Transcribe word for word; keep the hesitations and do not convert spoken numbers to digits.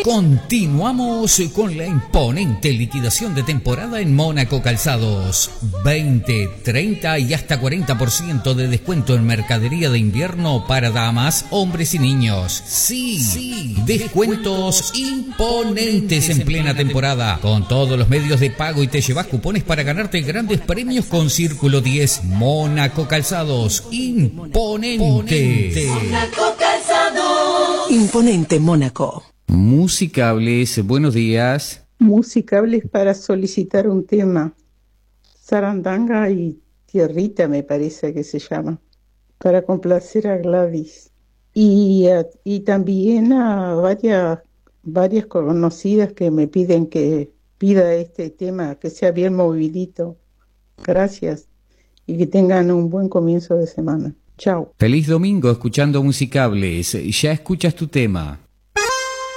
Continuamos con la imponente liquidación de temporada en Mónaco Calzados. veinte, treinta y hasta cuarenta por ciento de descuento en mercadería de invierno para damas, hombres y niños. Sí, sí, descuentos imponentes en plena temporada. Con todos los medios de pago y te llevas cupones para ganarte grandes premios con Círculo diez. Mónaco Calzados. Imponente. Mónaco Calzados. Imponente Mónaco. Musicables, buenos días. Musicables para solicitar un tema. Sarandanga y Tierrita me parece que se llama. Para complacer a Gladys. Y, a, y también a varias, varias conocidas que me piden que pida este tema, que sea bien movidito. Gracias. Y que tengan un buen comienzo de semana. Chao. Feliz domingo escuchando Musicables. Ya escuchas tu tema.